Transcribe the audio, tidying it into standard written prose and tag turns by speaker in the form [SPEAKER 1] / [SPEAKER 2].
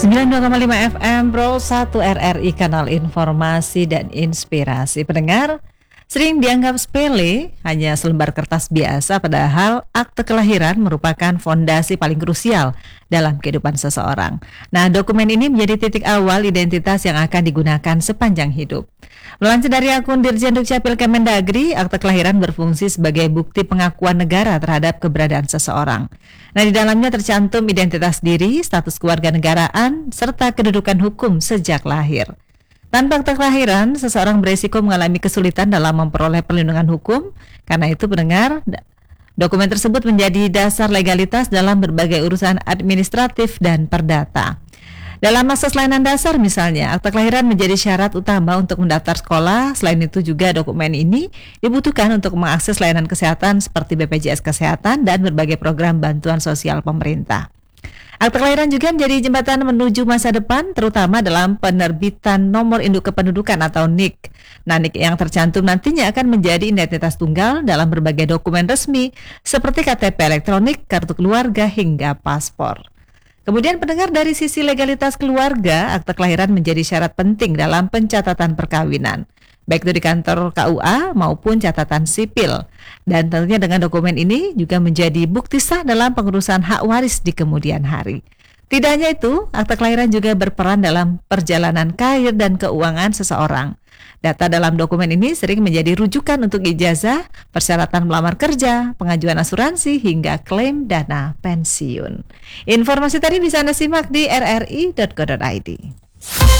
[SPEAKER 1] 92,5 FM Pro 1 RRI, kanal informasi dan inspirasi. Pendengar, sering dianggap sepele, hanya selembar kertas biasa, padahal akte kelahiran merupakan fondasi paling krusial dalam kehidupan seseorang. Nah, dokumen ini menjadi titik awal identitas yang akan digunakan sepanjang hidup. Melansir dari akun Dirjen Dukcapil Kemendagri, akte kelahiran berfungsi sebagai bukti pengakuan negara terhadap keberadaan seseorang. Nah, di dalamnya tercantum identitas diri, status kewarganegaraan, serta kedudukan hukum sejak lahir. Tanpa akte kelahiran, seseorang beresiko mengalami kesulitan dalam memperoleh perlindungan hukum. Karena itu, pendengar, dokumen tersebut menjadi dasar legalitas dalam berbagai urusan administratif dan perdata. Dalam akses layanan dasar misalnya, akte kelahiran menjadi syarat utama untuk mendaftar sekolah. Selain itu juga dokumen ini dibutuhkan untuk mengakses layanan kesehatan seperti BPJS Kesehatan dan berbagai program bantuan sosial pemerintah. Akte kelahiran juga menjadi jembatan menuju masa depan, terutama dalam penerbitan nomor induk kependudukan atau NIK. Nah, NIK yang tercantum nantinya akan menjadi identitas tunggal dalam berbagai dokumen resmi seperti KTP elektronik, kartu keluarga, hingga paspor. Kemudian pendengar, dari sisi legalitas keluarga, akte kelahiran menjadi syarat penting dalam pencatatan perkawinan, baik itu di kantor KUA maupun catatan sipil. Dan tentunya dengan dokumen ini juga menjadi bukti sah dalam pengurusan hak waris di kemudian hari. Tidak hanya itu, akte kelahiran juga berperan dalam perjalanan karir dan keuangan seseorang. Data dalam dokumen ini sering menjadi rujukan untuk ijazah, persyaratan melamar kerja, pengajuan asuransi, hingga klaim dana pensiun. Informasi tadi bisa Anda simak di rri.co.id.